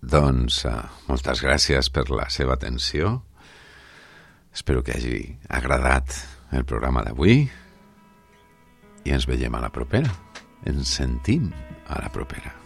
Doncs moltes gràcies per la seva atenció. Espero que hagi agradat el programa d'avui i ens veiem a la propera. Ens sentim a la propera.